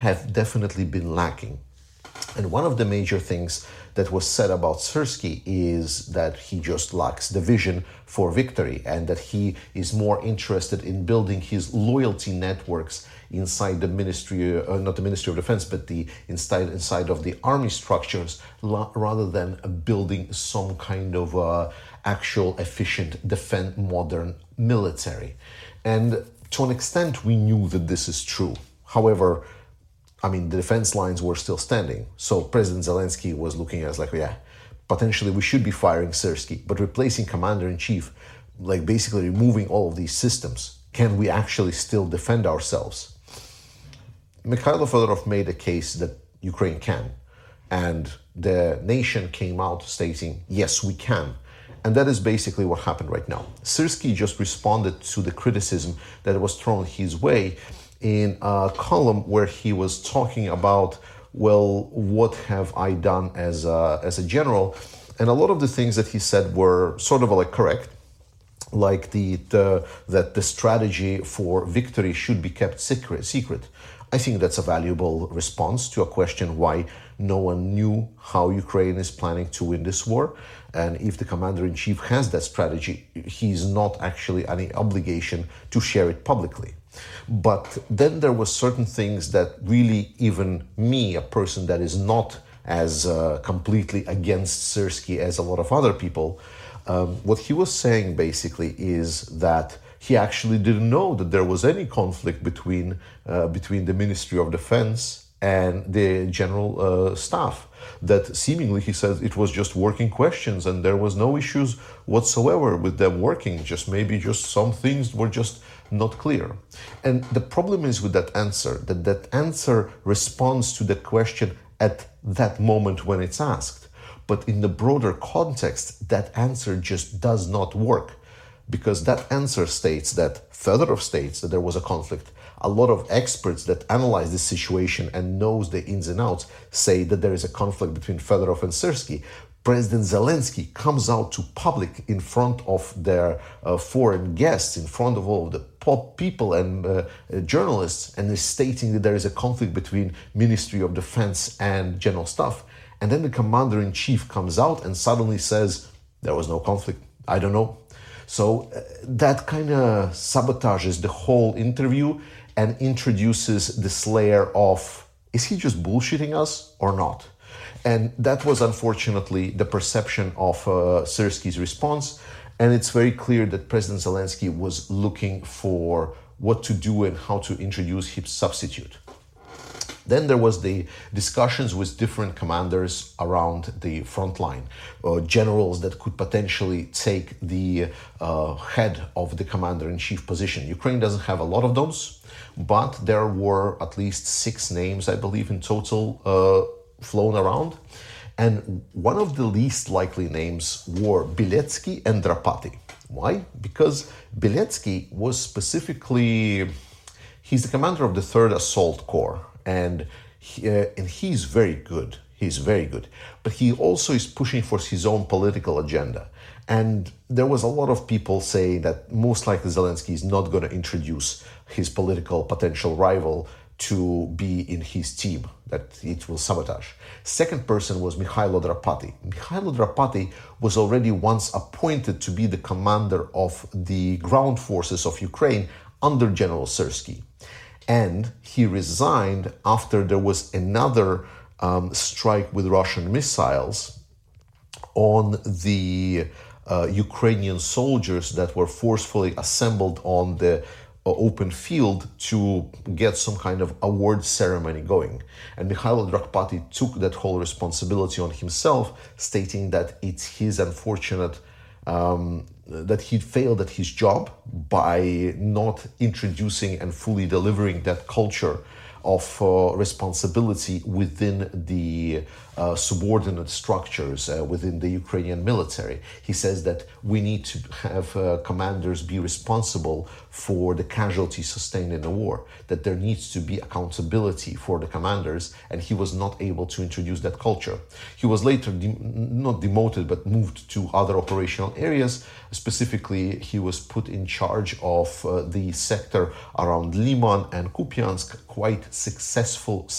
have definitely been lacking. And one of the major things that was said about Syrskyi is that he just lacks the vision for victory, and that he is more interested in building his loyalty networks inside the ministry, not the Ministry of Defense, but the inside of the army structures, rather than building some kind of actual efficient modern military. And to an extent, we knew that this is true. However, I mean, the defense lines were still standing. So President Zelensky was looking at us like, yeah, potentially we should be firing Syrskyi, but replacing commander-in-chief, like basically removing all of these systems, can we actually still defend ourselves? Mikhailo Fedorov made a case that Ukraine can. And the nation came out stating, yes, we can. And that is basically what happened right now. Syrskyi just responded to the criticism that was thrown his way in a column where he was talking about, well, what have I done as a general? And a lot of the things that he said were sort of like correct, like that the strategy for victory should be kept secret. I think that's a valuable response to a question why no one knew how Ukraine is planning to win this war. And if the commander-in-chief has that strategy, he's not actually any obligation to share it publicly. But then there were certain things that really, even me, a person that is not as completely against Syrskyi as a lot of other people, what he was saying basically is that he actually didn't know that there was any conflict between the Ministry of Defense and the general staff. That seemingly, he says, it was just working questions and there was no issues whatsoever with them working. Maybe some things were just not clear. And the problem is with that answer, that answer responds to the question at that moment when it's asked. But in the broader context, that answer just does not work. Because that answer states that, Fedorov states that there was a conflict. A lot of experts that analyze this situation and knows the ins and outs say that there is a conflict between Fedorov and Syrskyi. President Zelensky comes out to public in front of their foreign guests, in front of all of the people and journalists, and is stating that there is a conflict between Ministry of Defense and General Staff. And then the commander-in-chief comes out and suddenly says, there was no conflict. I don't know. So that kind of sabotages the whole interview and introduces this layer of, is he just bullshitting us or not? And that was unfortunately the perception of Syrskyi's response. And it's very clear that President Zelensky was looking for what to do and how to introduce his substitute. Then there was the discussions with different commanders around the front line, generals that could potentially take the head of the commander-in-chief position. Ukraine doesn't have a lot of those, but there were at least 6 names, I believe, in total flown around. And one of the least likely names were Beletsky and Drapati. Why? Because Beletsky was specifically, he's the commander of the 3rd Assault Corps. And he's very good. He's very good. But he also is pushing for his own political agenda. And there was a lot of people saying that most likely Zelensky is not going to introduce his political potential rival to be in his team, that it will sabotage. Second person was Mikhailo Drapati. Mikhailo Drapati was already once appointed to be the commander of the ground forces of Ukraine under General Syrskyi. And he resigned after there was another strike with Russian missiles on the Ukrainian soldiers that were forcefully assembled on the open field to get some kind of award ceremony going. And Mikhailo Drapati took that whole responsibility on himself, stating that it's his unfortunate that he failed at his job by not introducing and fully delivering that culture of responsibility within the subordinate structures within the Ukrainian military. He says that we need to have commanders be responsible for the casualties sustained in the war, that there needs to be accountability for the commanders, and he was not able to introduce that culture. He was later not demoted but moved to other operational areas. Specifically, he was put in charge of the sector around Liman and Kupiansk, quite successful